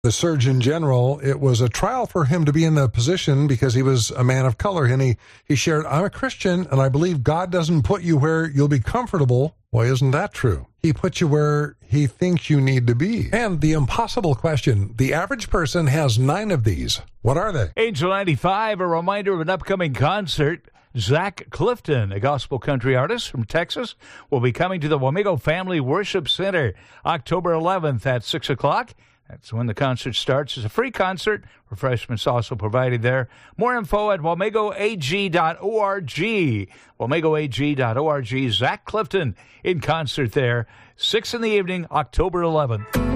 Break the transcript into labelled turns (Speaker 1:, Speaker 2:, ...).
Speaker 1: the Surgeon General. It was a trial for him to be in the position because he was a man of color. And he shared, I'm a Christian, and I believe God doesn't put you where you'll be comfortable. Why isn't that true? He puts you where he thinks you need to be. And the impossible question, the average person has 9 of these. What are they?
Speaker 2: Angel 95, a reminder of an upcoming concert. Zach Clifton, a gospel country artist from Texas, will be coming to the Wamego Family Worship Center October 11th at 6 o'clock. That's when the concert starts. It's a free concert. Refreshments also provided there. More info at wamegoag.org. wamegoag.org. Zach Clifton in concert there, 6 in the evening, October 11th.